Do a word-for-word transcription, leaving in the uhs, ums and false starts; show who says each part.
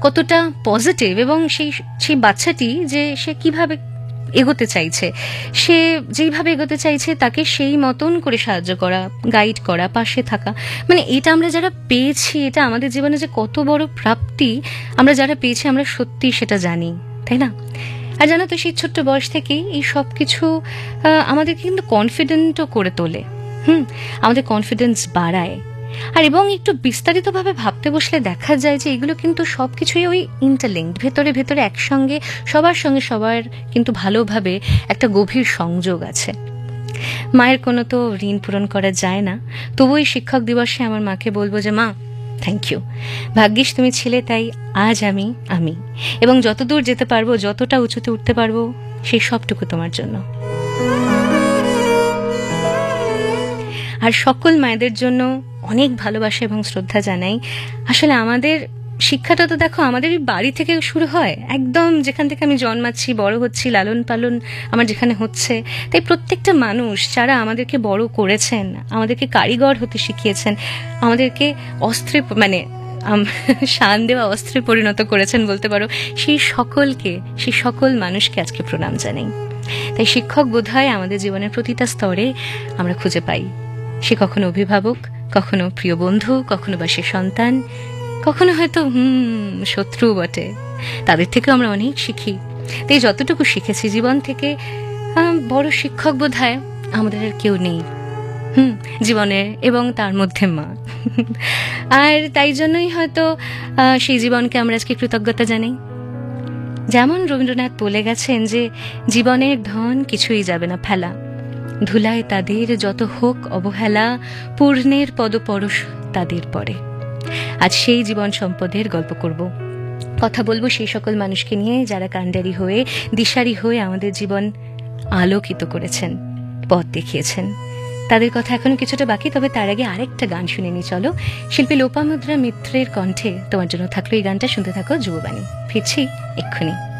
Speaker 1: কতটা পজিটিভ, এবং সেই সেই বাচ্চাটি যে সে কিভাবে এগোতে চাইছে, সে যেইভাবে এগোতে চাইছে তাকে সেই মতন করে সাহায্য করা, গাইড করা, পাশে থাকা, মানে এটা আমরা যারা পেয়েছি, এটা আমাদের জীবনে যে কত বড় প্রাপ্তি আমরা যারা পেয়েছি আমরা সত্যি সেটা জানি, তাই না? আর জানো তো, সেই ছোট্ট বয়স থেকেই এই সব কিছু আমাদেরকে কিন্তু কনফিডেন্টও করে তোলে। হুম আমাদের কনফিডেন্স বাড়ায়। আর এবং একটু বিস্তারিতভাবে ভাবতে বসলে দেখা যায় যে এগুলো কিন্তু সব কিছুই ওই ইন্টারলিঙ্কড, ভেতরে ভেতরে একসঙ্গে সবার সঙ্গে সবার কিন্তু ভালোভাবে একটা গভীর সংযোগ আছে। মায়ের কোনো তো ঋণ পূরণ করা যায় না, তবু এই শিক্ষক দিবসে আমার মাকে বলবো যে মা, থ্যাংক ইউ, ভাগ্যিস তুমি ছিলে তাই আজ আমি আমি এবং যতদূর যেতে পারবো, যতটা উঁচুতে উঠতে পারবো, সেই সবটুকু তোমার জন্য। আর সকল মায়েদের জন্য অনেক ভালোবাসা এবং শ্রদ্ধা জানাই। আসলে আমাদের শিক্ষাটা তো দেখো আমাদের বাড়ি থেকে শুরু হয়, একদম যেখান থেকে আমি জন্মাচ্ছি, বড় হচ্ছি, লালন পালন আমার যেখানে হচ্ছে। তাই প্রত্যেকটা মানুষ যারা আমাদেরকে বড় করেছেন, আমাদেরকে কারিগর হতে শিখিয়েছেন, আমাদেরকে অস্ত্রে মানে শান দেওয়া অস্ত্রে পরিণত করেছেন বলতে পারো, সেই সকলকে, সেই সকল মানুষকে আজকে প্রণাম জানাই। তাই শিক্ষক বোধহয় আমাদের জীবনের প্রতিটা স্তরে আমরা খুঁজে পাই। সে কখনো অভিভাবক, কখনো প্রিয় বন্ধু, কখনো বা সে সন্তান, কখনো হয়তো হুম শত্রু বটে। তাদের থেকেও আমরা অনেক শিখি। তাই যতটুকু শিখেছি জীবন থেকে, বড় শিক্ষক বোধহয় আমাদের আর কেউ নেই হুম জীবনে, এবং তার মধ্যে মা। আর তাই জন্যই হয়তো সেই জীবনকে আমরা আজকে কৃতজ্ঞতা জানাই। যেমন রবীন্দ্রনাথ বলে গেছেন যে জীবনের ধন কিছুই যাবে না ফেলা, ধুলায় তাদের যত হোক অবহেলা, পূর্ণের পদপরশ তাদের পরে। আজ সেই জীবন সম্পদের গল্প করব, কথা বলবো সেই সকল মানুষকে নিয়ে যারা কাণ্ডারি হয়ে, দিশারি হয়ে আমাদের জীবন আলোকিত করেছেন, পথ দেখিয়েছেন। তাদের কথা এখনো কিছুটা বাকি, তবে তার আগে আরেকটা গান শুনে নি চলো। শিল্পী লোপামুদ্রা মিত্রের কণ্ঠে তোমার জন্য থাকলো এই গানটা, শুনতে থাকো যুববাণী। ফিরছি এক্ষুনি।